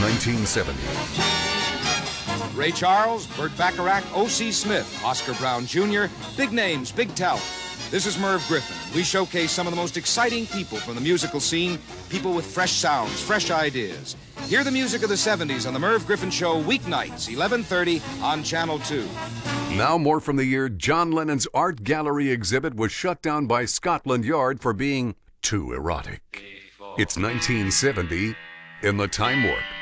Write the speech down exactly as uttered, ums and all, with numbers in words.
nineteen seventy. Ray Charles, Burt Bacharach, O C. Smith, Oscar Brown Junior, big names, big talent. This is Merv Griffin. We showcase some of the most exciting people from the musical scene, people with fresh sounds, fresh ideas. Hear the music of the seventies on the Merv Griffin Show, weeknights, eleven thirty on Channel two. Now more from the year John Lennon's art gallery exhibit was shut down by Scotland Yard for being too erotic. It's nineteen seventy in the Time Warp.